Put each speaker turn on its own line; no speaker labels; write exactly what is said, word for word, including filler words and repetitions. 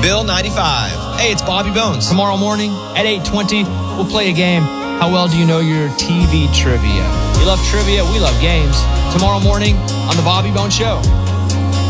Bill ninety-five. Hey, it's Bobby Bones.
Tomorrow morning at eight twenty, we'll play a game. How well do you know your T V trivia? You love trivia, we love games. Tomorrow morning on The Bobby Bones Show.